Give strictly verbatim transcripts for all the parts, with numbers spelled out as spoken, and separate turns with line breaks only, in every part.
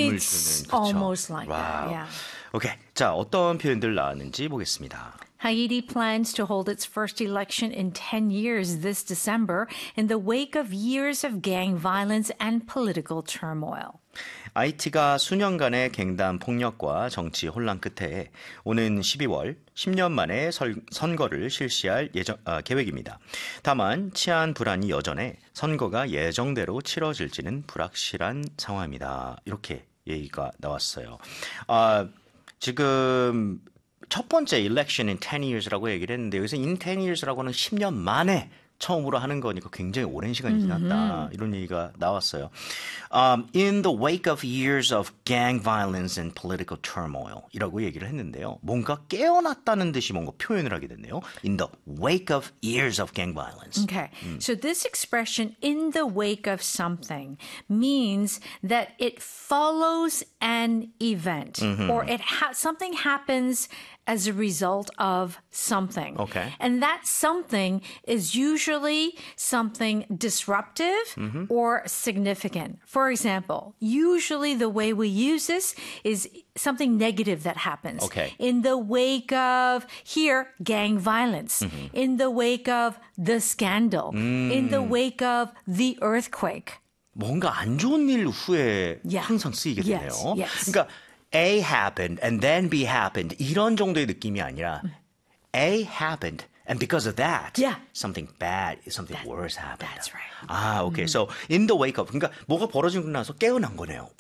힘을
It's
주는. 그쵸?
almost like
와우.
that, yeah.
오케이. 자, 어떤 표현들 나왔는지 보겠습니다.
Haiti plans to hold its first election in ten years this December in the wake of years of gang violence and political turmoil.
아이티가 수년간의 갱단 폭력과 정치 혼란 끝에 오는 십이월 십 년 만에 설, 선거를 실시할 예정, 아, 계획입니다. 다만 치안 불안이 여전해 선거가 예정대로 치러질지는 불확실한 상황입니다. 이렇게 얘기가 나왔어요. 아, 지금 첫 번째 election in ten years라고 얘기를 했는데 여기서 in ten years라고 하는 십 년 만에 처음으로 하는 거니까 굉장히 오랜 시간이 지났다. Mm-hmm. 이런 얘기가 나왔어요. Um, in the wake of years of gang violence and political turmoil 이라고 얘기를 했는데요. 뭔가 깨어났다는 듯이 뭔가 표현을 하게 됐네요. In the wake of years of gang violence.
Okay. Mm. So this expression, in the wake of something, means that it follows an event mm-hmm. or it ha- something happens as a result of something.
Okay.
And that something is usually something disruptive mm-hmm. or significant. For example, usually the way we use this is something negative that happens.
Okay.
In the wake of, here, gang violence. Mm-hmm. In the wake of the scandal. Mm. In the wake of the earthquake.
뭔가 안 좋은 일 후에
yeah.
항상 쓰이게 되네요.
Yes. Yes.
그러니까 A happened and then B happened 이런 정도의 느낌이 아니라 A happened and because of that
yeah.
something bad, something that, worse happened.
That's right.
아, okay. Mm. So in the wake of 그러니까 뭐가 벌어지고 나서 깨어난 거네요.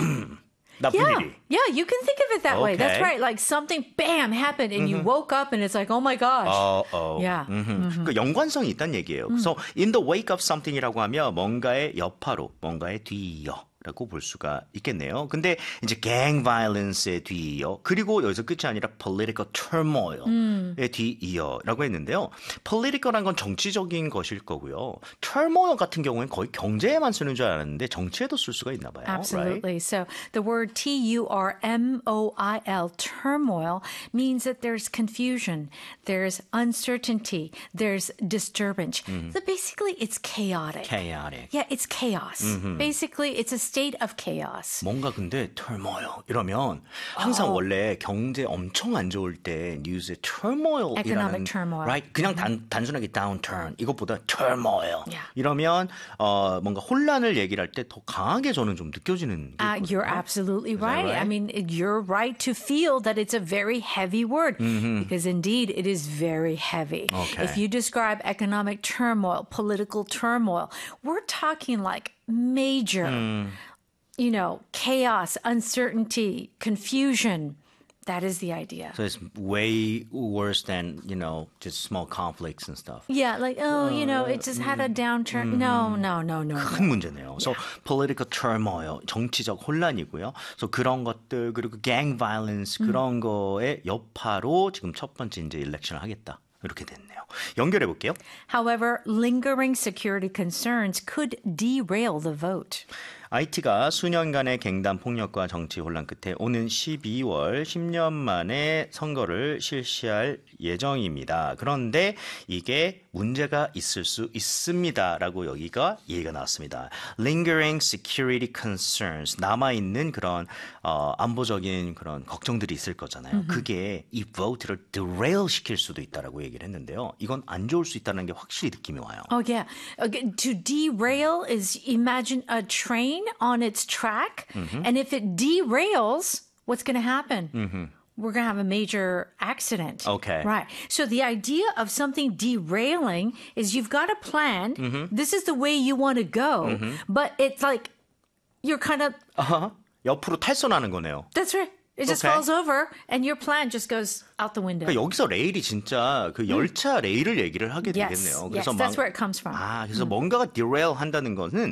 나쁜
yeah.
일이.
Yeah, you can think of it that
okay.
way. That's right. Like something bam happened and mm-hmm. you woke up and it's like, oh my gosh.
어, 어.
Yeah.
Mm-hmm. 그 연관성이 있다는 얘기예요.
음.
So in the wake of something이라고 하면 뭔가의 여파로, 뭔가의 뒤이어. 라고 볼 수가 있겠네요. 근데 이제 gang violence에 뒤이어 그리고 여기서 끝이 아니라 political turmoil에 음. 뒤이어라고 했는데요. political란 건 정치적인 것일 거고요. turmoil 같은 경우는 거의 경제에만 쓰는 줄 알았는데 정치에도 쓸 수가 있나 봐요.
Absolutely.
Right?
So the word T U R M O I L, turmoil, means that there's confusion, there's uncertainty, there's disturbance. Mm-hmm. So basically it's chaotic.
chaotic.
Yeah, it's chaos. Mm-hmm. Basically it's a state of chaos.
뭔가 근데 turmoil 이러면 항상 oh. 원래 경제 엄청 안 좋을 때 뉴스에 turmoil이라는
economic turmoil.
right? 그냥 단, 단순하게 downturn 이것보다 turmoil
yeah.
이러면 어, 뭔가 혼란을 얘기를 할 때 더 강하게 저는 좀 느껴지는 게
uh, You're absolutely right.
right.
I mean, you're right to feel that it's a very heavy word mm-hmm. because indeed it is very heavy.
Okay.
If you describe economic turmoil, political turmoil, we're talking like major, mm. you know, chaos, uncertainty, confusion. That is the idea.
So it's way worse than, you know, just small conflicts and stuff.
Yeah, like, oh, you know, it just had a downturn. Mm-hmm. No, no, no, no.
큰
no.
문제네요. So political turmoil, 정치적 혼란이고요. So 그런 것들, 그리고 gang violence, 그런 음. 거의 여파로 지금 첫 번째 이제 일렉션을 하겠다. 이렇게 됐네요. 연결해 볼게요.
However, lingering security concerns could derail the vote.
아이티가 수년간의 갱단 폭력과 정치 혼란 끝에 오는 십이월 십 년 만에 선거를 실시할 예정입니다. 그런데 이게 문제가 있을 수 있습니다라고 여기가 얘기가 나왔습니다. Lingering security concerns 남아있는 그런 어, 안보적인 그런 걱정들이 있을 거잖아요. Mm-hmm. 그게 이 vote를 derail 시킬 수도 있다라고 얘기를 했는데요. 이건 안 좋을 수 있다는 게 확실히 느낌이 와요.
Oh yeah. Okay, to derail is imagine a train on its track mm-hmm. and if it derails, what's going to happen? Mm-hmm. We're going to have a major accident.
Okay.
Right. So the idea of something derailing is you've got a plan. Mm-hmm. This is the way you want to go. Mm-hmm. But it's like you're kind of...
Uh-huh. 옆으로 탈선하는 거네요.
That's right. It just
okay.
falls over and your plan just goes out the window.
그러니까 여기서 레일이 진짜 그 열차 음. 레일을 얘기를 하게
yes.
되겠네요.
그래서 yes, that's where it comes from.
아, 그래서
음.
뭔가가 derail 한다는 것은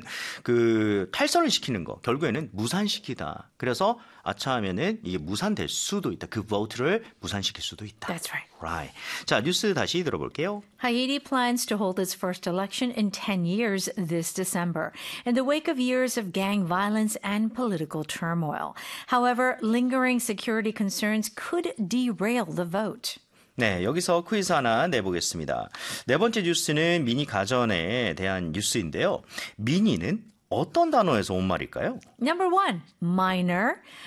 그 탈선을 시키는 거. 결국에는 무산시키다. 그래서 아차하면은 이게 무산될 수도 있다. 그 vote를 무산시킬 수도 있다.
That's right.
Right. 자, 뉴스 다시 들어볼게요.
Haiti plans to hold its first election in ten years this December, in the wake of years of gang violence and political turmoil. However, lingering security concerns could derail the vote.
네, 여기서 퀴즈 하나 내보겠습니다. 네 번째 뉴스는 미니 가전에 대한 뉴스인데요. 미니는 어떤 단어에서 온 말일까요?
Number one, minor.